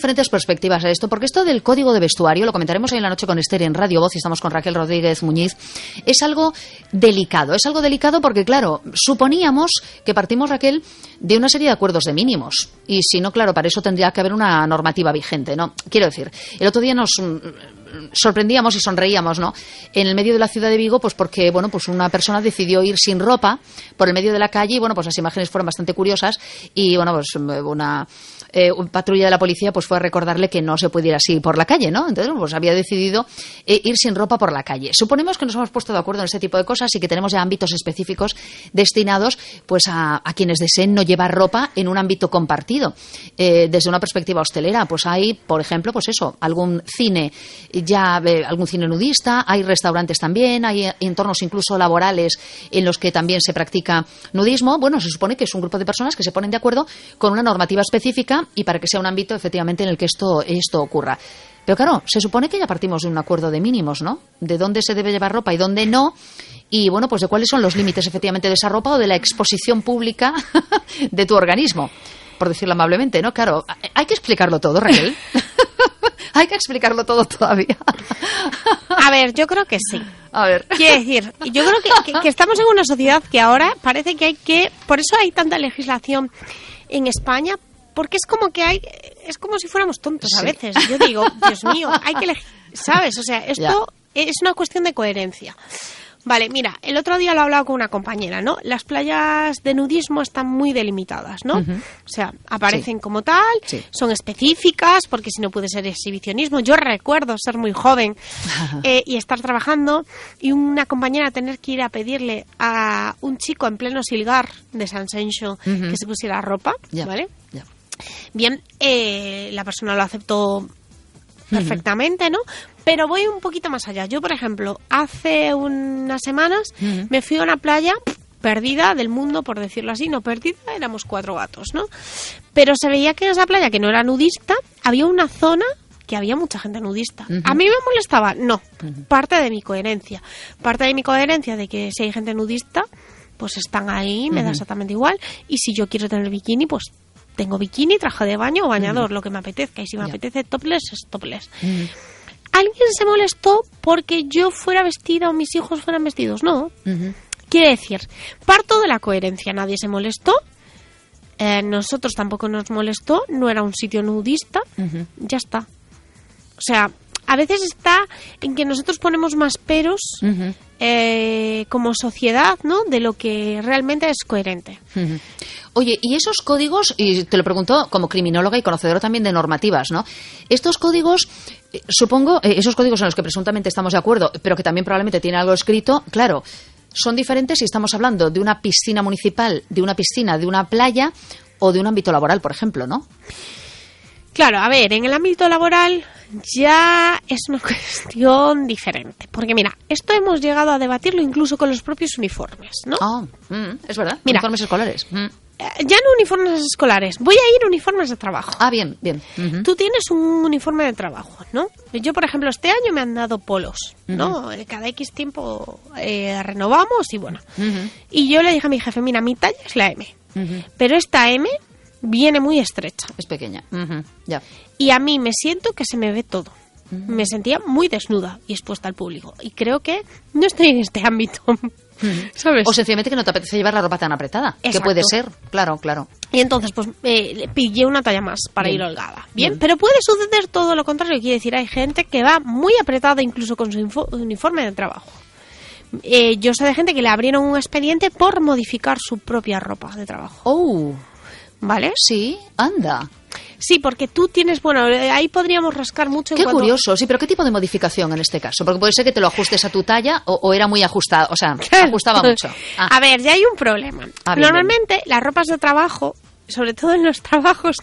diferentes perspectivas a esto, porque esto del código de vestuario, lo comentaremos hoy en la noche con Esther en Radio Voz, y estamos con Raquel Rodríguez Muñiz, es algo delicado. Es algo delicado porque, claro, suponíamos que partimos, Raquel, de una serie de acuerdos de mínimos. Y si no, claro, para eso tendría que haber una normativa vigente, ¿no? Quiero decir, el otro día nos sorprendíamos y sonreíamos, ¿no? En el medio de la ciudad de Vigo, pues porque, bueno, pues una persona decidió ir sin ropa por el medio de la calle y, bueno, pues las imágenes fueron bastante curiosas y, bueno, pues una patrulla de la policía pues fue a recordarle que no se puede ir así por la calle, ¿no? Entonces, pues había decidido ir sin ropa por la calle. Suponemos que nos hemos puesto de acuerdo en este tipo de cosas y que tenemos ya ámbitos específicos destinados pues a quienes deseen no llevar ropa en un ámbito compartido. Desde una perspectiva hostelera, pues hay, por ejemplo, pues eso, algún cine algún cine nudista, hay restaurantes también, hay entornos incluso laborales en los que también se practica nudismo. Bueno, se supone que es un grupo de personas que se ponen de acuerdo con una normativa específica y para que sea un ámbito efectivamente en el que esto ocurra. Pero claro, se supone que ya partimos de un acuerdo de mínimos, ¿no? De dónde se debe llevar ropa y dónde no. Y bueno, pues de cuáles son los límites efectivamente de esa ropa o de la exposición pública de tu organismo, por decirlo amablemente, ¿no? Claro, hay que explicarlo todo, Raquel. Hay que explicarlo todo todavía. A ver, yo creo que sí. A ver. Quiero decir, yo creo que estamos en una sociedad que ahora parece que por eso hay tanta legislación en España, porque es como que es como si fuéramos tontos a veces. Yo digo, Dios mío, hay que ¿sabes? O sea, esto es una cuestión de coherencia. Vale, mira, el otro día lo he hablado con una compañera, ¿no? Las playas de nudismo están muy delimitadas, ¿no? O sea, aparecen como tal, son específicas, porque si no puede ser exhibicionismo. Yo recuerdo ser muy joven y estar trabajando y una compañera tener que ir a pedirle a un chico en pleno Silgar de San Sencho que se pusiera ropa, ¿vale? Bien, la persona lo aceptó perfectamente, ¿no? Pero voy un poquito más allá. Yo, por ejemplo, hace unas semanas me fui a una playa perdida del mundo, por decirlo así. No perdida, éramos 4 gatos, ¿no? Pero se veía que en esa playa, que no era nudista, había una zona que había mucha gente nudista. ¿A mí me molestaba? No. Parte de mi coherencia. Parte de mi coherencia de que si hay gente nudista, pues están ahí, me da exactamente igual. Y si yo quiero tener bikini, pues tengo bikini, traje de baño o bañador, lo que me apetezca. Y si me apetece topless, es topless. ¿Alguien se molestó porque yo fuera vestida o mis hijos fueran vestidos? No. Quiere decir, parto de la coherencia. Nadie se molestó. Nosotros tampoco nos molestó. No era un sitio nudista. Ya está. O sea, a veces está en que nosotros ponemos más peros como sociedad, ¿no? De lo que realmente es coherente. Oye, y esos códigos, y te lo pregunto como criminóloga y conocedora también de normativas, ¿no? Estos códigos, supongo, esos códigos en los que presuntamente estamos de acuerdo, pero que también probablemente tiene algo escrito, claro, son diferentes si estamos hablando de una piscina municipal, de una piscina, de una playa o de un ámbito laboral, por ejemplo, ¿no? Claro, a ver, en el ámbito laboral ya es una cuestión diferente. Porque mira, esto hemos llegado a debatirlo incluso con los propios uniformes, ¿no? Es verdad, mira, uniformes escolares. Ya no uniformes escolares, voy a ir uniformes de trabajo. Bien. Tú tienes un uniforme de trabajo, ¿no? Yo, por ejemplo, este año me han dado polos, ¿no? Cada X tiempo renovamos y bueno. Y yo le dije a mi jefe, mira, mi talla es la M, pero esta M viene muy estrecha. Es pequeña. Y a mí me siento que se me ve todo. Me sentía muy desnuda y expuesta al público. Y creo que no estoy en este ámbito. ¿Sabes? O sencillamente que no te apetece llevar la ropa tan apretada. Exacto. Que puede ser, claro. Y entonces, pues, le pillé una talla más para ir holgada. Bien, pero puede suceder todo lo contrario. Quiere decir, hay gente que va muy apretada incluso con su uniforme de trabajo. Yo sé de gente que le abrieron un expediente por modificar su propia ropa de trabajo. ¿Vale? Sí, anda. Sí, porque tú tienes, bueno, ahí podríamos rascar mucho. Qué curioso, sí, pero ¿qué tipo de modificación en este caso? Porque puede ser que te lo ajustes a tu talla o era muy ajustado, o sea, ajustaba mucho. A ver, ya hay un problema. Normalmente las ropas de trabajo, sobre todo en los trabajos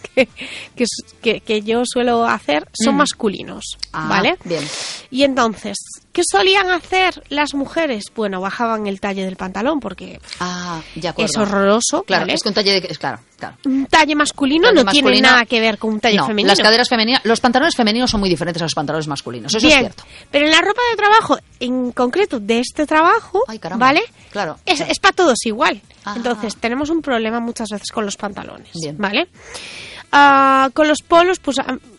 que yo suelo hacer, son masculinos, ¿vale? Bien. Y entonces, ¿qué solían hacer las mujeres? Bueno, bajaban el talle del pantalón porque es horroroso. Claro, ¿vale? Es que un talle claro. Un talle masculino no tiene nada que ver con un talle femenino. Las caderas femeninas, los pantalones femeninos son muy diferentes a los pantalones masculinos, eso es cierto. Pero en la ropa de trabajo, en concreto de este trabajo, ¿vale? Claro. Es para todos igual. Entonces, tenemos un problema muchas veces con los pantalones, ¿vale? Con los polos, pues